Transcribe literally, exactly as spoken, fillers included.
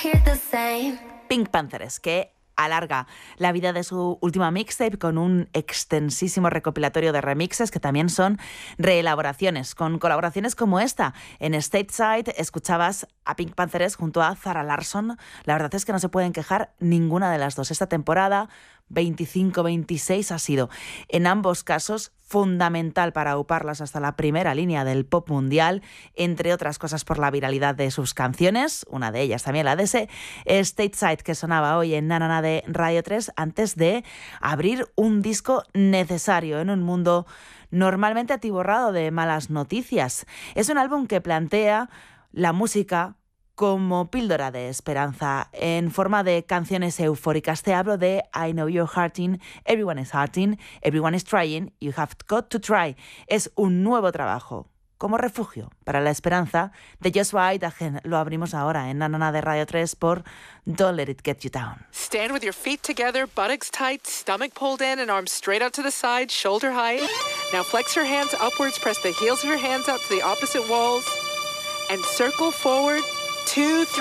Pink Panthers, que alarga la vida de su última mixtape con un extensísimo recopilatorio de remixes que también son reelaboraciones, con colaboraciones como esta. En Stateside escuchabas a Pink Panthers junto a Zara Larsson. La verdad es que no se pueden quejar ninguna de las dos. Esta temporada veinticinco veintiséis ha sido, en ambos casos, fundamental para auparlas hasta la primera línea del pop mundial, entre otras cosas por la viralidad de sus canciones, una de ellas también la de ese Stateside que sonaba hoy en Nanana de Radio tres, antes de abrir un disco necesario en un mundo normalmente atiborrado de malas noticias. Es un álbum que plantea la música como píldora de esperanza en forma de canciones eufóricas. Te hablo de I Know You're Hurting, Everyone is Hurting, Everyone is Trying, You Have Got to Try. Es un nuevo trabajo como refugio para la esperanza de Joshua Idagen. Lo abrimos ahora en Nanana de Radio tres por Don't Let It Get You Down. Stand with your feet together, buttocks tight, stomach pulled in and arms straight out to the side, shoulder height. Now flex your hands upwards, press the heels of your hands out to the opposite walls and circle forward. Two, three.